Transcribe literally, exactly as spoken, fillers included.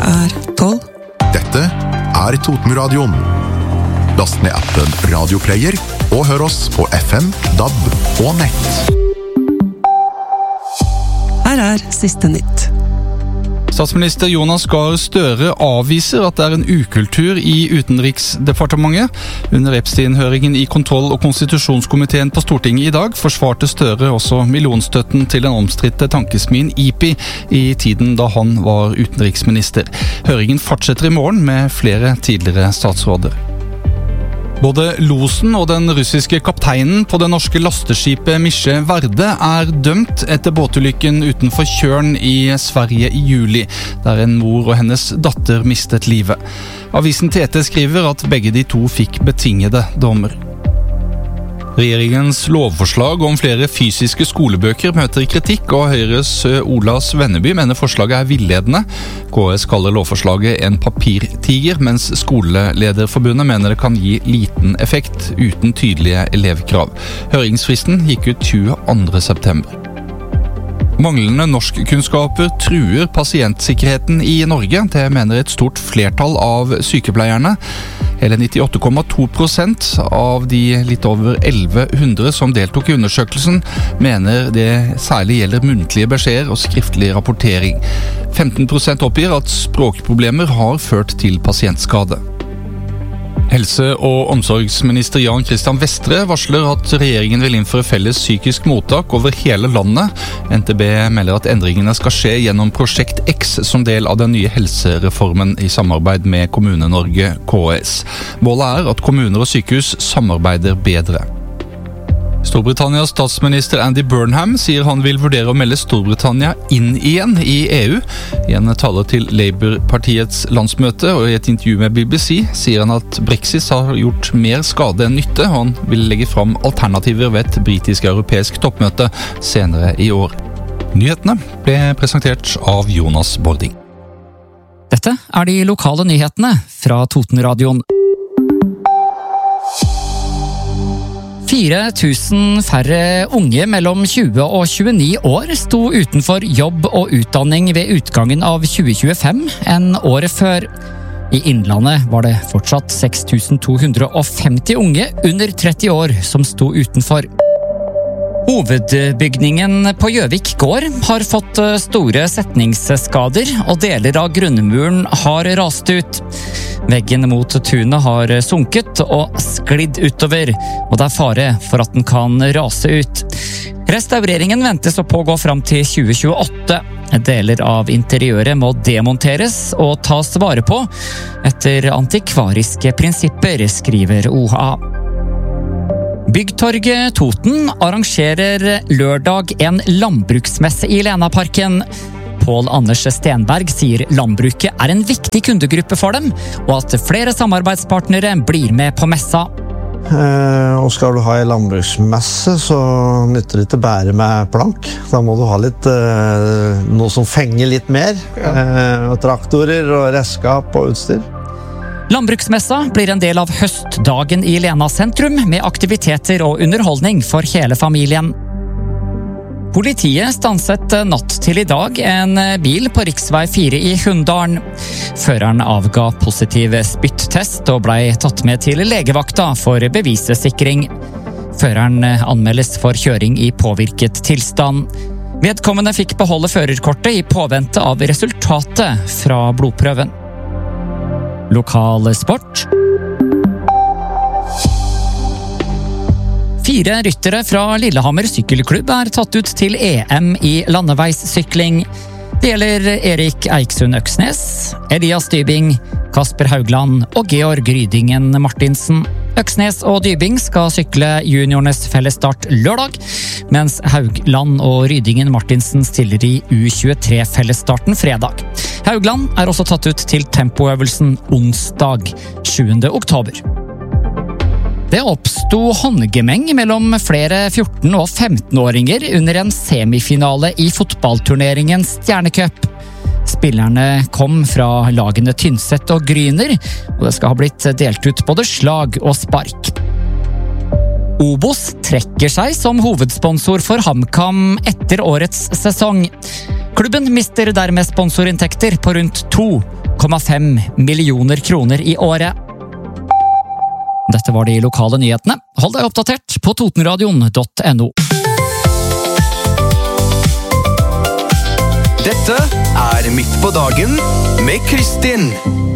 er tolv. Dette er Totenradioen. Last ned appen Radioplayer og hør oss på F M, D A B og nett. Her er siste nytt. Statsminister Jonas Gahr Støre avviser at det er en ukultur i Utenriksdepartementet. Under Epstein-høringen i kontroll- og konstitusjonskomiteen på Stortinget i dag forsvarte Støre også millionstøtten til den omstridte tankesmien I P I i tiden da han var utenriksminister. Høringen fortsetter i morgen med flere tidligere statsråder. Både losen og den russiske kapteinen på det norske lasteskipet Misje Verde er dømt etter båtulykken utenfor Tjørn i Sverige i juli, der en mor og hennes datter mistet livet. Avisen T T skriver at begge de to fikk betingede dommer. Regjeringens lovforslag om flere fysiske skolebøker møter kritikk, og Høyres Ola Svenneby mener forslaget er villedende. K S kaller lovforslaget en papirtiger, mens Skolelederforbundet mener det kan gi liten effekt uten tydelige elevkrav. Høringsfristen gikk ut tjueandre september. Manglende norskkunnskaper truer pasientsikkerheten i Norge, det mener et stort flertall av sykepleierne. Hele nittiåtte komma to prosent av de litt over elleve hundre som deltok i undersøkelsen, mener det særlig gjelder muntlige beskjeder og skriftlig rapportering. femten prosent oppgir at språkproblemer har ført til pasientskade. Helse- og omsorgsminister Jan Christian Vestre varsler at regjeringen vil innføre felles psykisk mottak over hele landet. N T B melder at endringene skal skje gjennom Prosjekt X som del av den nye helsereformen i samarbeid med Kommune-Norge K S. Målet er at kommuner og sykehus samarbeider bedre. Storbritannias statsminister Andy Burnham sier han vil vurdere å melde Storbritannia inn igjen i E U. I en tale til Labour-partiets landsmøte og i et intervju med B B C sier han at Brexit har gjort mer skade enn nytte, og han vil legge fram alternativer ved et britisk-europeisk toppmøte senere i år. Nyhetene ble presentert av Jonas Bording. Dette er de lokale nyhetene fra Totenradioen. fire tusen færre unge mellom tjue og tjueni år sto utenfor jobb og utdanning ved utgangen av tjue tjuefem enn året før. I Innlandet var det fortsatt seks tusen to hundre og femti unge under tretti år som sto utenfor. Hovedbygningen på Gjøvik gård har fått store setningsskader, og deler av grunnmuren har rast ut. Veggen mot tunet har sunket og sklidd utover, og det er fare for at den kan rase ut. Restaureringen ventes å pågå fram til tjue tjueåtte. Deler av interiøret må demonteres og tas vare på etter antikvariske prinsipper, skriver O H A. Byggtorget Toten arrangerer lørdag en landbruksmesse i Lenaparken. Pål Anders Stenberg sier landbruket er en viktig kundegruppe for dem, og at flere samarbeidspartnere blir med på messa. Eh, og skal du ha en landbruksmesse, så nytter det ikke bare med plank. Da må du ha litt, eh, noe som fenger litt mer. Eh, og traktorer og redskap og utstyr. Landbruksmessa blir en del av høstdagen i Lena sentrum, med aktiviteter og underholdning for hele familien. Politiet stanset natt til i dag en bil på riksvei fire i Hunndalen. Føreren avga positiv spyttest og ble tatt med til legevakta for bevissikring. Føreren anmeldes for kjøring i påvirket tilstand. Vedkommende fikk beholde førerkortet i påvente av resultatet fra blodprøven. Lokal sport. Fire ryttere fra Lillehammer sykkelklubb er tatt ut til E M i landeveissykling. Det gjelder Erik Eiksund Øksnes, Elias Dybing, Kasper Haugland og Georg Rydingen Martinsen. Øksnes og Dybing skal sykle juniornes fellesstart lørdag, mens Haugland og Rydingen Martinsen stiller i U tjuetre fellesstarten fredag. Haugland er også tatt ut til tempoøvelsen onsdag sjuende oktober. Det oppsto håndgemeng mellom flere fjorten- og femten-åringer under en semifinale i fotballturneringen Stjernecup. Spillerne kom fra lagene Tynset og Gryner, og det skal ha blitt delt ut både slag og spark. Obos trekker seg som hovedsponsor for HamKam etter årets sesong. Klubben mister dermed sponsorinntekter på rundt to komma fem millioner kroner i året. Dette var de lokale nyhetene. Hold deg oppdatert på totenradion punktum no. Dette er Midt på dagen med Kristin.